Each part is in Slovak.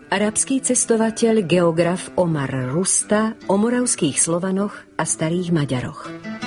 Arabský cestovateľ, geograf Omar Rusta o moravských Slovanoch a starých Maďaroch.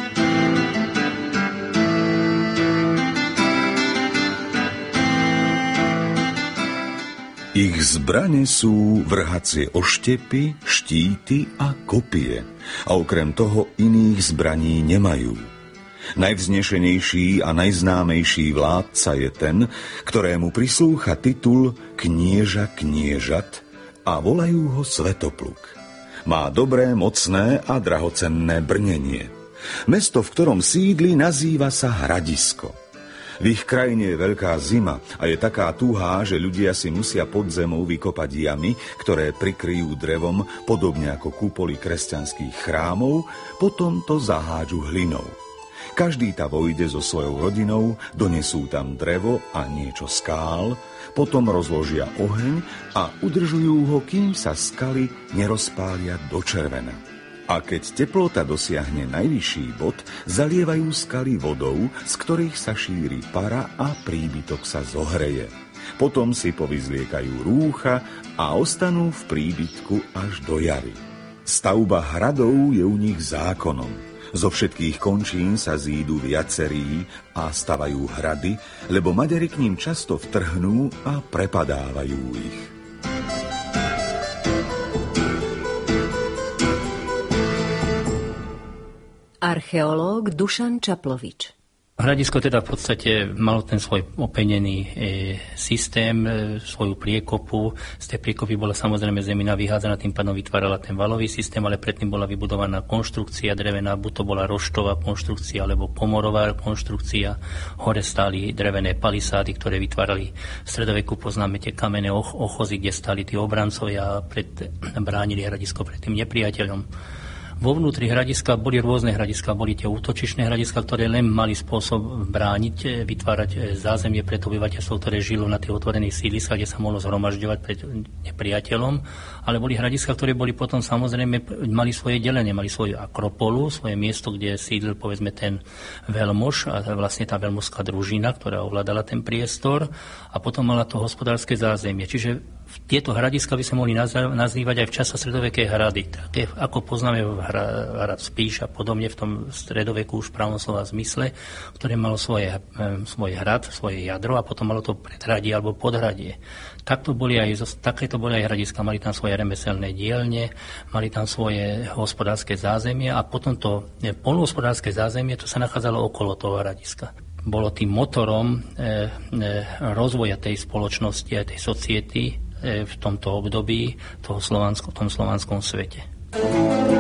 Ich zbrane sú vrhacie oštepy, štíty a kopie, a okrem toho iných zbraní nemajú. Najvznešenejší a najznámejší vládca je ten, ktorému prislúcha titul knieža kniežat a volajú ho Svetopluk. Má dobré, mocné a drahocenné brnenie. Mesto, v ktorom sídli, nazýva sa Hradisko. V ich krajine je veľká zima a je taká tuhá, že ľudia si musia pod zemou vykopať jamy, ktoré prikryjú drevom, podobne ako kúpoly kresťanských chrámov, potom to zahádžu hlinou. Každý tam vojde so svojou rodinou, donesú tam drevo a niečo skál, potom rozložia oheň a udržujú ho, kým sa skaly nerozpália do červena. A keď teplota dosiahne najvyšší bod, zalievajú skaly vodou, z ktorých sa šíri para a príbytok sa zohreje. Potom si povyzliekajú rúcha a ostanú v príbytku až do jary. Stavba hradov je u nich zákonom. Zo všetkých končín sa zídu viacerí a stavajú hrady, lebo Maďari k ním často vtrhnú a prepadávajú ich. Archeológ Dušan Čaplovič. Hradisko teda v podstate malo ten svoj openený systém, svoju priekopu. Z tej priekopy bola samozrejme zemina vyhádzaná, tým pádom vytvárala ten valový systém, ale predtým bola vybudovaná konštrukcia drevená, buď to bola roštová konštrukcia alebo pomorová konštrukcia. Hore stáli drevené palisády, ktoré vytvárali v stredoveku, poznáme tie kamenné ochozy, kde stáli tí obrancovia a bránili Hradisko pred tým nepriateľom. Vo vnútri hradiska boli rôzne hradiska, boli tie útočišné hradiska, ktoré len mali spôsob brániť, vytvárať zázemie pre to obyvateľstvo, ktoré žilo na tých otvorených sídliskách, kde sa mohlo zhromažďovať pred nepriateľom, ale boli hradiska, ktoré boli potom samozrejme, mali svoje delenie, mali svoju akropolu, svoje miesto, kde sídlil povedzme ten veľmož a vlastne tá veľmožská družina, ktorá ovládala ten priestor a potom mala to hospodárske zázemie. Čiže tieto hradiska by sa mohli nazývať aj v čase stredovekej hrady. Také, ako poznáme hrad Spíš a podobne v tom stredoveku už v pravom slova zmysle, ktoré malo svoj hrad, svoje jadro a potom malo to predhradie alebo podhradie. Takéto boli aj hradiska, mali tam svoje remeselné dielne, mali tam svoje hospodárske zázemie a potom to poľnohospodárske zázemie, to sa nachádzalo okolo toho hradiska. Bolo tým motorom rozvoja tej spoločnosti a tej society v tomto období, v tom slovanskom svete.